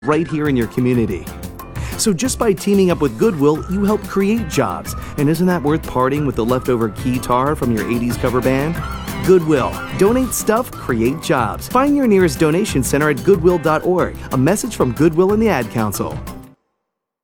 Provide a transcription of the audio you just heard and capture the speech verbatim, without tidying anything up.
right here in your community. So just by teaming up with Goodwill, you help create jobs. And isn't that worth parting with the leftover guitar from your eighties cover band? Goodwill. Donate stuff, create jobs. Find your nearest donation center at goodwill dot org. A message from Goodwill and the Ad Council.